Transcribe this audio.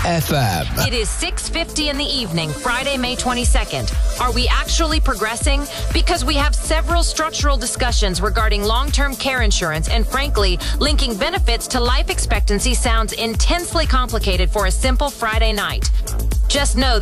FM. It is 6:50 in the evening, Friday, May 22nd. Are we actually progressing? Because we have several structural discussions regarding long-term care insurance, and frankly, linking benefits to life expectancy sounds intensely complicated for a simple Friday night. Just know that